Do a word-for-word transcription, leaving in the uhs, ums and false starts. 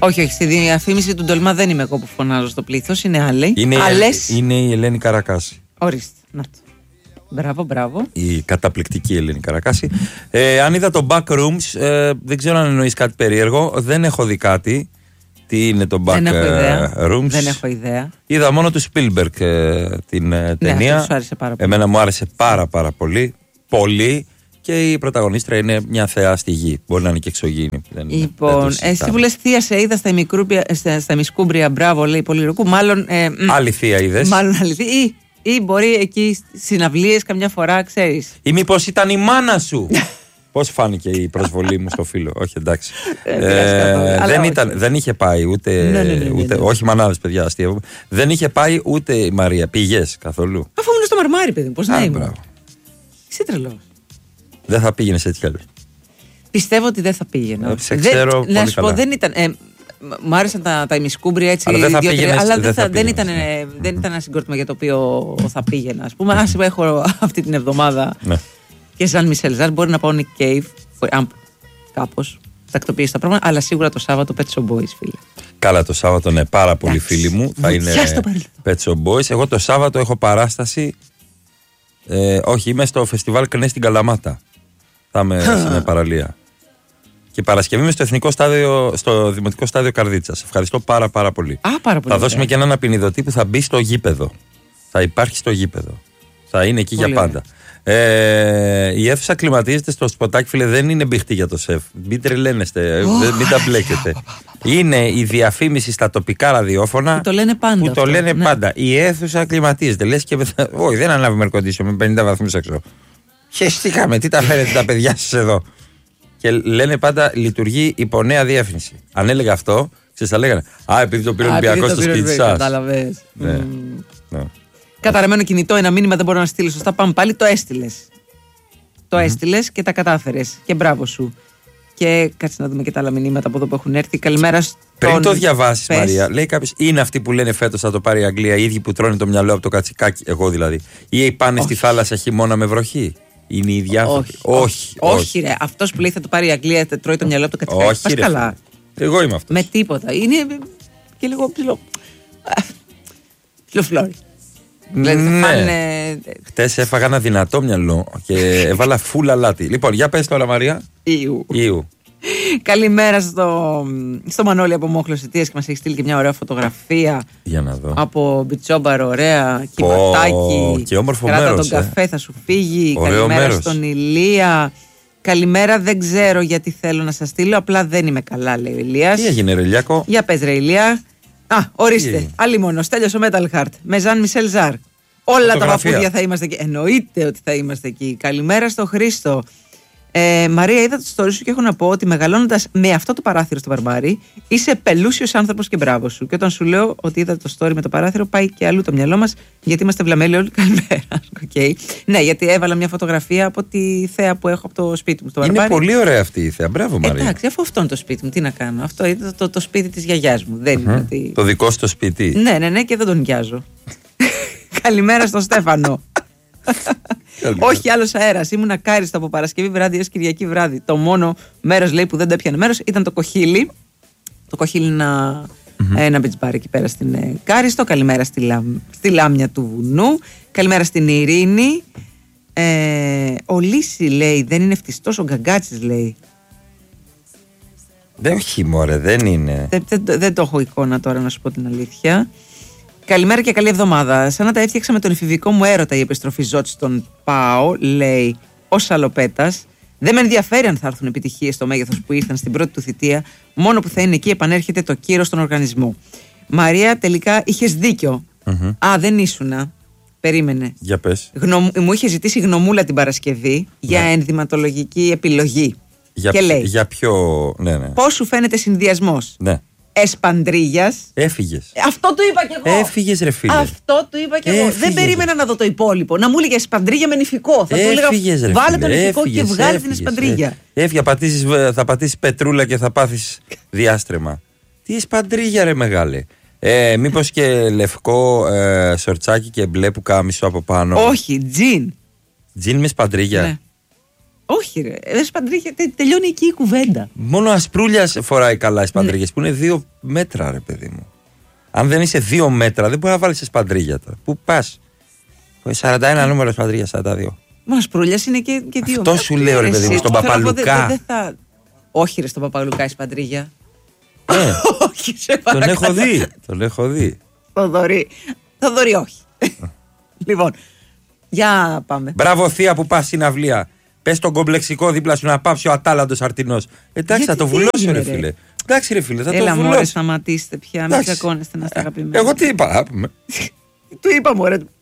Όχι, όχι. Στη διαφήμιση του Ντολμά δεν είμαι εγώ που φωνάζω στο πλήθος. Είναι άλλη. Είναι, Άλλες... είναι η Ελένη Καρακάση. Ορίστε. Να το. Μπράβο, μπράβο. Η καταπληκτική Ελένη Καρακάση. Ε, αν είδα το Backrooms, ε, δεν ξέρω αν εννοείς κάτι περίεργο. Δεν έχω δει κάτι. Τι είναι το Backrooms. Δεν έχω ιδέα. Είδα μόνο του Spielberg ε, την ε, ταινία. Ναι, σου άρεσε πάρα πολύ. Εμένα μου άρεσε πάρα πάρα πολύ. Πολύ. Και η πρωταγωνίστρια είναι μια θεά στη γη. Μπορεί να είναι και εξωγήινη. Λοιπόν, εσύ που λες θεία σε είδα στα, στα, στα Μισκούμπρια, μπράβο, λέει πολύ ροκού. Μάλλον. Ε, άλλη θεία είδες. Μάλλον άλλη θεία. Ή, ή μπορεί εκεί στις συναυλίες καμιά φορά, ξέρεις. Ή μήπως ήταν η μάνα σου. Πώς φάνηκε η προσβολή μου στο φίλο. Όχι, εντάξει. ε, δεν, ήταν, δεν είχε πάει ούτε. Ναι, ναι, ναι, ναι, ναι. ούτε όχι μανάδες, παιδιά, αστεία. Δεν είχε πάει ούτε η Μαρία. Πήγες καθόλου. Αφού ήμουν στο Μαρμάρι, παιδί μου, πώς να ήμουν. Είσαι τρελός. Δεν θα πήγαινες έτσι κι αλλιώς. Πιστεύω ότι δεν θα πήγαινα. Σε ξέρω πολύ να σου καλά. πω, δεν ήταν. Ε, μου άρεσαν τα, τα ημισκούμπρια έτσι. Αλλά δεν θα δύο, πήγαινες, αλλά δεν, δεν, θα, θα δεν, ήταν, ναι. δεν ήταν ένα συγκρότημα για το οποίο θα πήγαινα. Ας πούμε, ας έχω αυτή την εβδομάδα ναι. και Ζαν Μισελ Ζαρ, μπορεί να πάω Nick Cave. Αν κάπως τακτοποιήσει τα πράγματα, αλλά σίγουρα το Σάββατο Pet Shop Boys, φίλε. Καλά, το Σάββατο είναι πάρα πολλοί φίλοι μου. Θα είναι Pet Shop Boys. Εγώ το Σάββατο έχω παράσταση. Ε, όχι, είμαι στο φεστιβάλ Κνέ στην Καλαμάτα. Θα είμαι σε μια παραλία. Και Παρασκευή είμαι στο, εθνικό στάδιο, στο Δημοτικό Στάδιο Καρδίτσας. Ευχαριστώ πάρα πάρα πολύ. Α, πάρα πολύ. Θα δώσουμε και έναν απεινιδωτή που θα μπει στο γήπεδο. Θα υπάρχει στο γήπεδο. Θα είναι εκεί πολύ για πάντα. Ε, η αίθουσα κλιματίζεται στο σποτάκι, φίλε, δεν είναι μπιχτή για το σεφ. Μην τρελαίνεστε, oh. μην τα μπλέκετε. Είναι η διαφήμιση στα τοπικά ραδιόφωνα που το λένε πάντα. Που αυτό, το λένε ναι. πάντα. Η αίθουσα κλιματίζεται. Λες και μετά. Όχι, δεν ανάβει μερκοντήσιο με πενήντα βαθμούς έξω. Χεστήκαμε, τι τα φέρετε τα παιδιά σας εδώ. Και λένε πάντα λειτουργεί υπό νέα διεύθυνση. Αν έλεγα αυτό, ξέρεις, θα λέγανε Α, επειδή το πήρε ο Ολυμπιακός στο σπίτι σας. Κατάλαβες. Ναι. Mm. Ναι. Καταραμένο κινητό, ένα μήνυμα δεν μπορώ να στείλω σωστά. Πάμε πάλι, το έστειλες. Το mm-hmm. έστειλες και τα κατάφερες. Και μπράβο σου. Και κάτσε να δούμε και τα άλλα μηνύματα από εδώ που έχουν έρθει. Καλημέρα στον. Πριν το διαβάσεις, Μαρία, λέει κάποιος, είναι αυτοί που λένε φέτος θα το πάρει η Αγγλία, οι ίδιοι που τρώνε το μυαλό από το κατσικάκι, εγώ δηλαδή. Ή πάνε όχι. Στη θάλασσα χειμώνα με βροχή. Είναι οι διάφοροι. Όχι, όχι, όχι, ρε. Αυτός που λέει θα το πάρει η Αγγλία, θα τρώει το μυαλό από το κατσικάκι. Όχι, πας ρε, καλά. Εγώ είμαι αυτός. Με τίποτα. Είναι και λίγο ψηλό. Ψιλοφλόρι. Ναι. Φάνε... Χτες έφαγα ένα δυνατό μυαλό και έβαλα φούλα λάτι. Λοιπόν, για πες τώρα, Μαρία. Ιου. Ιου. Καλημέρα στο, στο Μανώλη από Μόχλος Αιτίας και μας έχει στείλει και μια ωραία φωτογραφία. Για να δω. Από μπιτσόμπαρο, ωραία, κυματάκι. Και όμορφο κράτα μέρος. τον καφέ, ε. θα σου φύγει. Ωραίο καλημέρα μέρος. Στον Ηλία. Καλημέρα, δεν ξέρω γιατί θέλω να σας στείλω. Απλά δεν είμαι καλά, λέει ο Ηλίας. Τι έγινε, ρε Ηλιάκο. Για πες, ρε Ηλία. Α, ορίστε. Άλλη μόνο. Τέλειωσε ο Metal Heart. Με Ζαν Μισελ Ζαρ. Όλα τα παππούδια θα είμαστε εκεί. Εννοείται ότι θα είμαστε εκεί. Καλημέρα στο Χρήστο. Ε, Μαρία, είδα το story σου και έχω να πω ότι μεγαλώνοντας με αυτό το παράθυρο στο Βαρβάρι, είσαι πελούσιος άνθρωπος και μπράβο σου. Και όταν σου λέω ότι είδα το story με το παράθυρο, πάει και αλλού το μυαλό μας, γιατί είμαστε βλαμμένοι όλοι. Καλημέρα. Okay. Ναι, γιατί έβαλα μια φωτογραφία από τη θέα που έχω από το σπίτι μου στο Βαρβάρι. Είναι πολύ ωραία αυτή η θέα. Μπράβο, Μαρία. Εντάξει, αφού αυτό είναι το σπίτι μου, τι να κάνω. Αυτό είναι το, το, το σπίτι της γιαγιάς μου. Δεν είναι ότι... Το δικό σου το σπίτι. Ναι, ναι, ναι, και δεν τον νοικιάζω. Καλημέρα στον Στέφανο. Όχι άλλο αέρα. Ήμουν ακάριστο από Παρασκευή βράδυ έως Κυριακή βράδυ. Το μόνο μέρος, λέει, που δεν το έπιανε μέρος ήταν το Κοχύλι. Το Κοχύλι ένα, mm-hmm. ένα beach bar εκεί πέρα στην ε, Κάριστο. Καλημέρα στη, λάμ, στη Λάμια του Βουνού. Καλημέρα στην Ειρήνη. Ε, ο Λύση, λέει, δεν είναι ευτιστός ο Γκαγκάτσης, λέει. Δεν, όχι, μωρέ, δεν είναι. Δεν, δεν, δεν το έχω εικόνα τώρα, να σου πω την αλήθεια. Καλημέρα και καλή εβδομάδα. Σαν να τα έφτιαξα με τον εφηβικό μου έρωτα η επιστροφή Ζώτ στον ΠΑΟ, λέει ο Σαλοπέτας. Δεν με ενδιαφέρει αν θα έρθουν επιτυχίες στο μέγεθος που ήρθαν στην πρώτη του θητεία. Μόνο που θα είναι εκεί επανέρχεται το κύρος στον οργανισμό. Μαρία, τελικά είχες δίκιο. Mm-hmm. Α, δεν ήσουνα. Περίμενε. Για πες. Γνω... Μου είχε ζητήσει γνωμούλα την Παρασκευή, ναι, για ενδυματολογική επιλογή. Για, και λέει, για ποιο. Ναι, ναι. Πώς σου φαίνεται συνδυασμός? Ναι. Εσπαντρίγιας. Έφυγες. Αυτό του είπα κι εγώ. Έφυγες, ρε φίλε. Αυτό του είπα κι εγώ. Έφυγες. Δεν περίμενα να δω το υπόλοιπο. Να μου έλεγε εσπαντρίγια με νηφικό. Θα έφυγες, του έλεγα ρε, βάλε τον νηφικό έφυγες, και βγάλε έφυγες, την εσπαντρίγια. Έφυγε, πατήσεις, θα πατήσεις πετρούλα και θα πάθεις διάστρεμα. Τι εσπαντρίγια, ρε μεγάλε. Ε, μήπως και λευκό ε, σορτσάκι και μπλε που κάμισο από πάνω. Όχι, τζιν. Τζιν με σπαντρίγια. Ναι. Όχι, ρε. Ε, σπαντρίγια, τε, τελειώνει εκεί η κουβέντα. Μόνο ασπρούλια φοράει καλά οι σπαντρίγες, ναι. Που είναι δύο μέτρα, ρε παιδί μου. Αν δεν είσαι δύο μέτρα, δεν μπορεί να βάλει σπαντρίγια τώρα. Πού πα. σαράντα ένα νούμερο σπαντρίγια, σαράντα δύο. Μα ασπρούλια είναι και, και δύο. Αυτό σου λέω, ρε παιδί μου, στον Παπαλουκά. Δε, δε θα... Όχι, ρε, στον Παπαλουκά η σπαντρίγια. Ναι. Όχι, σε παρακαλώ. Τον έχω δει. Τον έχω δει. Θοδωρή. Θοδωρή, όχι. Λοιπόν, για πάμε. Μπράβο, θεία που πα στην αυλία. Πε τον κομπλεξικό δίπλα σου να πάψει ο ατάλλαντος αρτινός. Εντάξει, θα το βουλώσω, ρε φίλε. Εντάξει, ρε φίλε, θα Έλα, το βουλώσω. Έλα, μωρέ, σταματήστε πια. Μην τσακώνεστε να είστε αγαπημένοι. Εγώ τι είπα, Του είπα, μωρέ.